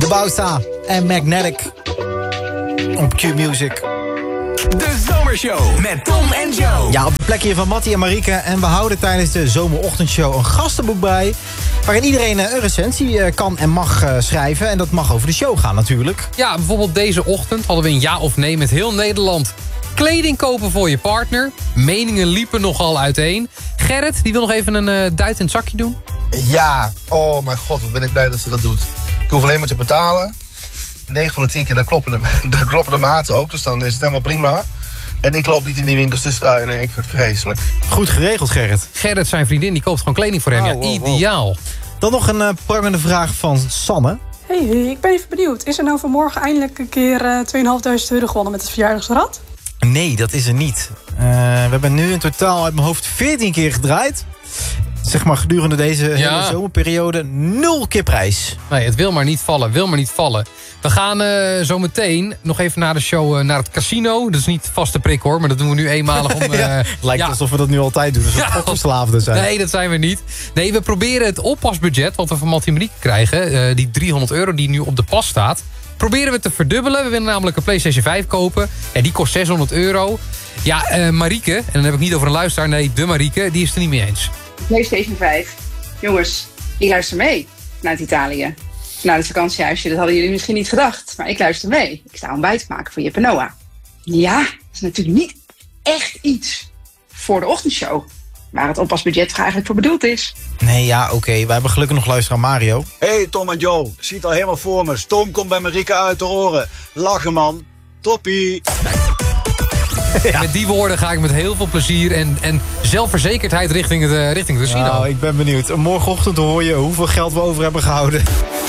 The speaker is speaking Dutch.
De Bouwsta en Magnetic op Q-Music. De Zomershow met Tom en Joe. Ja, op de plek hier van Mattie en Marieke. En we houden tijdens de Zomerochtendshow een gastenboek bij, waarin iedereen een recensie kan en mag schrijven. En dat mag over de show gaan natuurlijk. Ja, bijvoorbeeld deze ochtend hadden we een ja of nee met heel Nederland. Kleding kopen voor je partner. Meningen liepen nogal uiteen. Gerrit, die wil nog even een duit in het zakje doen. Ja, oh mijn god, wat ben ik blij dat ze dat doet. Ik hoef alleen maar te betalen. 9 van de 10 keer, dan kloppen de maten ook. Dus dan is het helemaal prima. En ik loop niet in die winkels te staan. Nee, ik vind het vreselijk. Goed geregeld, Gerrit. Gerrit, zijn vriendin, die koopt gewoon kleding voor hem. Ideaal. Dan nog een prangende vraag van Sanne. Hey, ik ben even benieuwd. Is er nou vanmorgen eindelijk een keer €2.500 gewonnen met het verjaardagsrad? Nee, dat is er niet. We hebben nu in totaal uit mijn hoofd 14 keer gedraaid. Zeg maar gedurende deze hele zomerperiode 0 keer prijs. Nee, het wil maar niet vallen, We gaan zo meteen nog even na de show naar het casino. Dat is niet vaste prik hoor, maar dat doen we nu eenmalig om... Lijkt alsof we dat nu altijd doen, alsof we verslaafden zijn. Nee, dat zijn we niet. Nee, we proberen het oppasbudget wat we van Mattie en Marieke krijgen, die €300 die nu op de pas staat, proberen we te verdubbelen. We willen namelijk een PlayStation 5 kopen. En die kost €600. Ja, Marieke, en dan heb ik niet over een luisteraar, nee, de Marieke, die is het er niet mee eens. PlayStation 5. Jongens, ik luister mee vanuit Italië. Vanuit het vakantiehuisje, dat hadden jullie misschien niet gedacht. Maar ik luister mee. Ik sta ontbijt te maken voor Jip en Noah. Ja, dat is natuurlijk niet echt iets voor de ochtendshow. Waar het oppasbudget eigenlijk voor bedoeld is. Nee, ja, oké. We hebben gelukkig nog luisteraar Mario. Hey Tom en Joe, ziet al helemaal voor me. Stoom komt bij Marieke uit de oren. Lachen man, toppie. Ja. Met die woorden ga ik met heel veel plezier en zelfverzekerdheid richting het casino. Nou, ik ben benieuwd. Morgenochtend hoor je hoeveel geld we over hebben gehouden.